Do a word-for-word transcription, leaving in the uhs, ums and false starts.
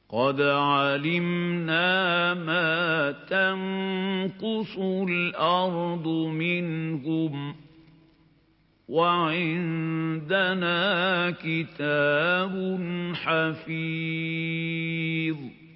قَدْ عَلِمْنَا مَا تَنقُصُ الْأَرْضُ مِنْهُمْ ۖ وَعِندَنَا كِتَابٌ حَفِيظٌ